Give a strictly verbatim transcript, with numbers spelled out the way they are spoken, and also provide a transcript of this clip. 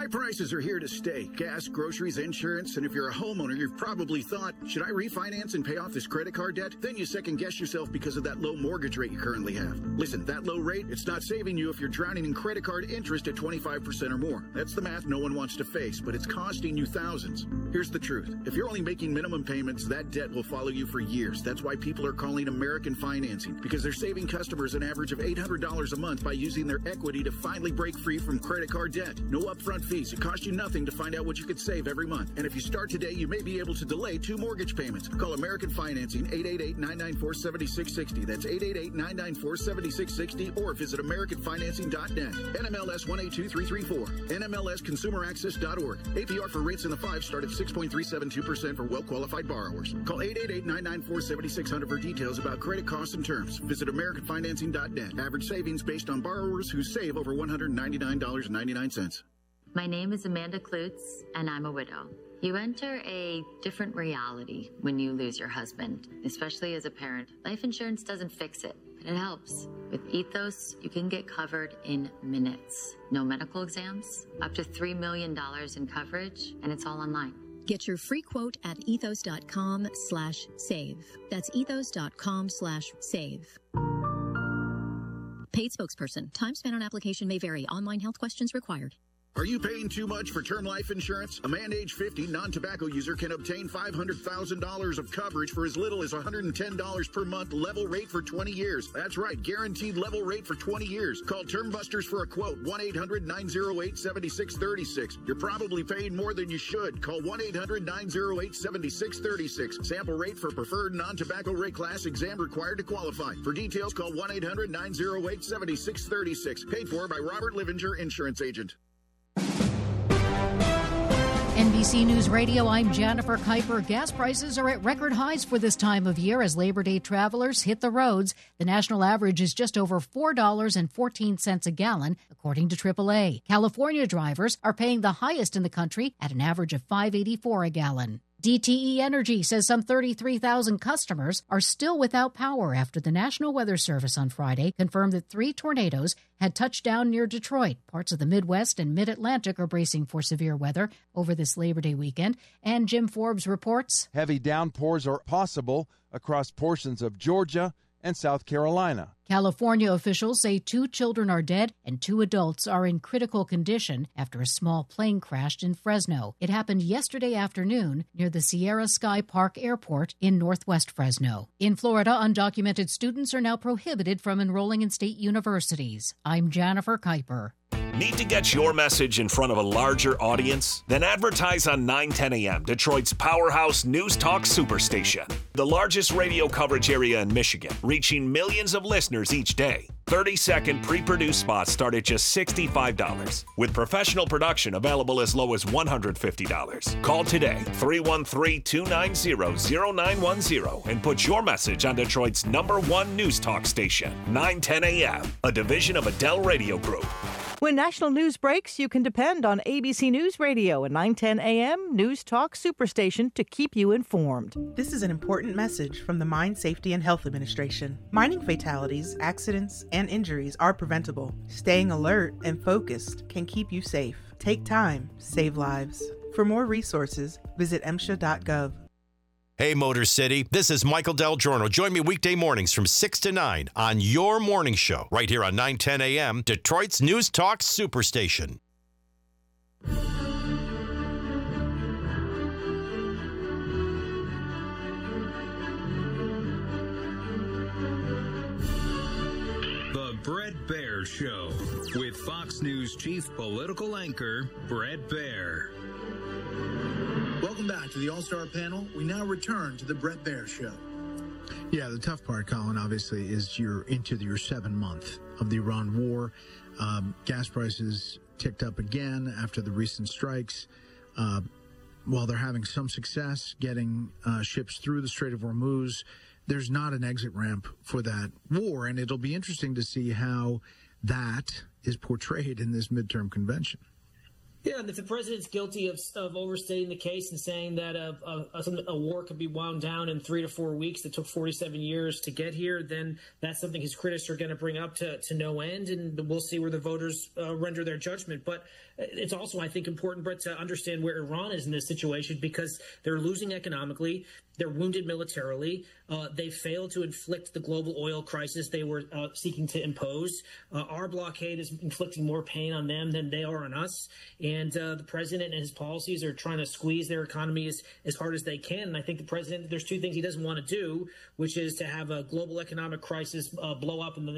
High prices are here to stay. Gas, groceries, insurance, and if you're a homeowner, you've probably thought, should I refinance and pay off this credit card debt? Then you second guess yourself because of that low mortgage rate you currently have. Listen, that low rate, it's not saving you if you're drowning in credit card interest at twenty-five percent or more. That's the math no one wants to face, but it's costing you thousands. Here's the truth. If you're only making minimum payments, that debt will follow you for years. That's why people are calling American Financing, because they're saving customers an average of eight hundred dollars a month by using their equity to finally break free from credit card debt. No upfront fees. It costs you nothing to find out what you could save every month. And if you start today, you may be able to delay two mortgage payments. Call American Financing, eight eight eight, nine nine four, seven six six zero. That's eight eight eight, nine nine four, seven six six zero, or visit american financing dot net. N M L S one eight two three three four. N M L S consumer access dot org. A P R for rates in the five start at six point three seven two percent for well-qualified borrowers. Call eight eight eight, nine nine four, seven six zero zero for details about credit costs and terms. Visit american financing dot net. Average savings based on borrowers who save over one hundred ninety-nine dollars and ninety-nine cents. My name is Amanda Klutz, and I'm a widow. You enter a different reality when you lose your husband, especially as a parent. Life insurance doesn't fix it, but it helps. With Ethos, you can get covered in minutes. No medical exams, up to three million dollars in coverage, and it's all online. Get your free quote at ethos.com slash save. That's ethos.com slash save. Paid spokesperson. Time spent on application may vary. Online health questions required. Are you paying too much for term life insurance? A man age fifty, non-tobacco user can obtain five hundred thousand dollars of coverage for as little as one hundred ten dollars per month, level rate for twenty years. That's right, guaranteed level rate for twenty years. Call Term Busters for a quote, one eight hundred, nine oh eight, seven six three six. You're probably paying more than you should. Call one eight hundred, nine oh eight, seven six three six. Sample rate for preferred non-tobacco rate class, exam required to qualify. For details, call one eight hundred, nine oh eight, seven six three six. Paid for by Robert Livinger, Insurance Agent. N B C News Radio, I'm Jennifer Kuiper. Gas prices are at record highs for this time of year as Labor Day travelers hit the roads. The national average is just over four dollars and fourteen cents a gallon, according to triple A. California drivers are paying the highest in the country at an average of five dollars and eighty-four cents a gallon. D T E Energy says some thirty-three thousand customers are still without power after the National Weather Service on Friday confirmed that three tornadoes had touched down near Detroit. Parts of the Midwest and Mid-Atlantic are bracing for severe weather over this Labor Day weekend. And Jim Forbes reports heavy downpours are possible across portions of Georgia and South Carolina. California officials say two children are dead and two adults are in critical condition after a small plane crashed in Fresno. It happened yesterday afternoon near the Sierra Sky Park Airport in northwest Fresno. In Florida, undocumented students are now prohibited from enrolling in state universities. I'm Jennifer Kuiper. Need to get your message in front of a larger audience? Then advertise on nine ten A M, Detroit's powerhouse news talk superstation. The largest radio coverage area in Michigan, reaching millions of listeners each day. thirty-second pre-produced spots start at just sixty-five dollars, with professional production available as low as one hundred fifty dollars. Call today, three one three, two nine zero, zero nine one zero, and put your message on Detroit's number one news talk station, nine ten A M, a division of Adele Radio Group. When national news breaks, you can depend on A B C News Radio and nine ten A M News Talk Superstation to keep you informed. This is an important message from the Mine Safety and Health Administration. Mining fatalities, accidents, and injuries are preventable. Staying alert and focused can keep you safe. Take time, save lives. For more resources, visit M S H A dot gov. Hey, Motor City, this is Michael Del Giorno. Join me weekday mornings from six to nine on your morning show, right here on nine ten A M, Detroit's News Talk Superstation. The Bret Baier Show with Fox News chief political anchor Bret Baier. Welcome back to the All-Star Panel. We now return to the Bret Baier Show. Yeah, the tough part, Colin, obviously, is you're into your seventh month of the Iran war. Um, gas prices ticked up again after the recent strikes. Uh, while they're having some success getting uh, ships through the Strait of Hormuz, there's not an exit ramp for that war, and it'll be interesting to see how that is portrayed in this midterm convention. Yeah, and if the president's guilty of, of overstating the case and saying that a, a, a war could be wound down in three to four weeks that took forty-seven years to get here, then that's something his critics are going to bring up to, to no end, and we'll see where the voters uh, render their judgment. But it's also, I think, important, Brett, to understand where Iran is in this situation, because they're losing economically. They're wounded militarily. Uh, they failed to inflict the global oil crisis they were uh, seeking to impose. Uh, our blockade is inflicting more pain on them than they are on us. And uh, the president and his policies are trying to squeeze their economy as, as hard as they can. And I think the president, there's two things he doesn't want to do, which is to have a global economic crisis uh, blow up in the